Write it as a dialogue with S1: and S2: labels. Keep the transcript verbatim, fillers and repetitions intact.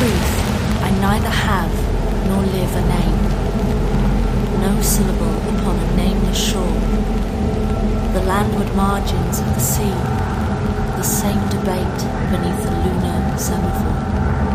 S1: truth, I neither have nor live a name, no syllable upon a nameless shore, the landward margins of the sea, the same debate beneath a lunar semaphore.